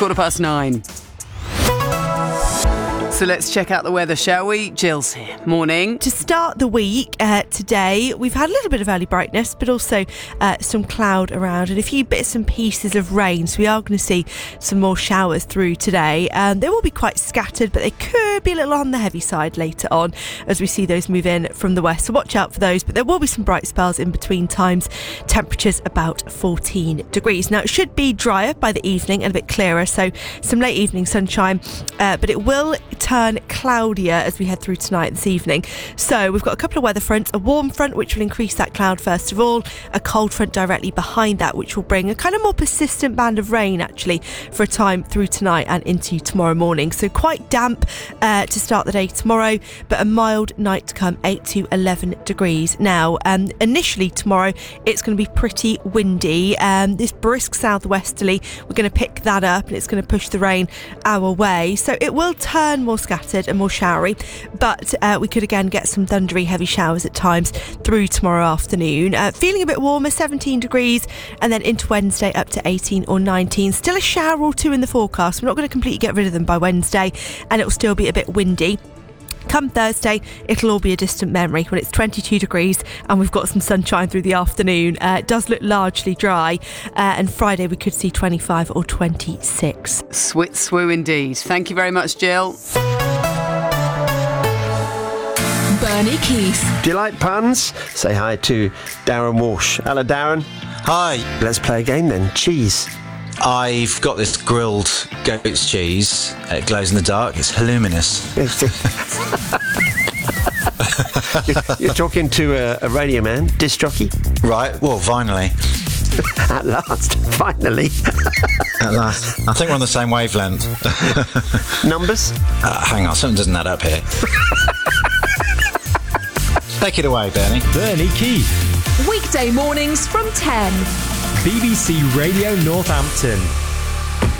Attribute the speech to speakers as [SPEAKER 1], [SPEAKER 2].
[SPEAKER 1] 9:15. So let's check out the weather, shall we? Jill's here. Morning.
[SPEAKER 2] To start the week today, we've had a little bit of early brightness, but also some cloud around and a few bits and pieces of rain. So we are going to see some more showers through today. They will be quite scattered, but they could be a little on the heavy side later on as we see those move in from the west. So watch out for those, but there will be some bright spells in between times. Temperatures about 14 degrees. Now, it should be drier by the evening and a bit clearer, so some late evening sunshine, but it will turn cloudier as we head through tonight this evening. So we've got a couple of weather fronts, a warm front which will increase that cloud first of all, a cold front directly behind that which will bring a kind of more persistent band of rain actually for a time through tonight and into tomorrow morning. So quite damp to start the day tomorrow, but a mild night to come, 8 to 11 degrees. Now initially tomorrow it's going to be pretty windy, this brisk southwesterly, we're going to pick that up and it's going to push the rain our way, so it will turn more scattered and more showery, but we could again get some thundery heavy showers at times through tomorrow afternoon. Feeling a bit warmer, 17 degrees, and then into Wednesday up to 18 or 19. Still a shower or two in the forecast. We're not going to completely get rid of them by Wednesday, and it will still be a bit windy. Come Thursday, it'll all be a distant memory when it's 22 degrees and we've got some sunshine through the afternoon. It does look largely dry, and Friday we could see 25 or 26.
[SPEAKER 1] Swit swoo indeed. Thank you very much, Jill.
[SPEAKER 3] Bernie Keith.
[SPEAKER 4] Do you like puns? Say hi to Darren Walsh. Hello, Darren.
[SPEAKER 5] Hi.
[SPEAKER 4] Let's play a game then. Cheese.
[SPEAKER 5] I've got this grilled goat's cheese. It glows in the dark. It's luminous.
[SPEAKER 4] You're talking to a radio man, disc jockey.
[SPEAKER 5] Right. Well, finally.
[SPEAKER 4] At last. Finally.
[SPEAKER 5] At last. I think we're on the same wavelength.
[SPEAKER 4] Numbers?
[SPEAKER 5] Hang on. Something doesn't add up here. Take it away, Bernie.
[SPEAKER 6] Bernie Keith.
[SPEAKER 3] Weekday mornings from 10.
[SPEAKER 6] BBC Radio Northampton.